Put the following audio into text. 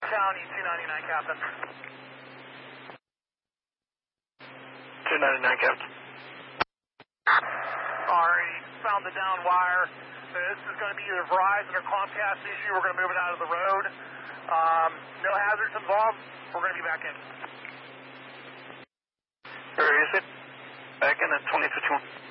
County 299, Captain. 299, Captain. Alrighty, found the down wire. This is going to be either Verizon or Comcast issue. We're going to move it out of the road. No hazards involved. We're going to be back in. Where is it? Back in at 2051.